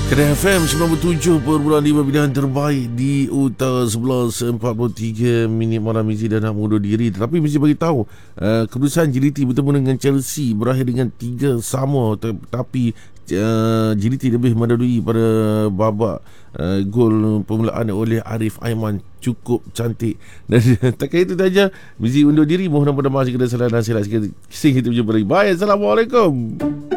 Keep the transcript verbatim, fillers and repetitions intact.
Kedai F M sembilan puluh tujuh perpuluhan lima pilihan terbaik di Utara sebelas empat puluh tiga minit malam Mizi dah nak mengundur diri. Tetapi mesti bagi tahu uh, keputusan G D T bertemu dengan Chelsea berakhir dengan tiga sama, tetapi uh, G D T lebih mendahului pada babak uh, gol permulaan oleh Arif Aiman cukup cantik. Dan terkait itu saja Mizi undur diri. Mohon ampun dan maaf jika ada salah dan silap sikit. Kita berjumpa lagi. Bye. Assalamualaikum.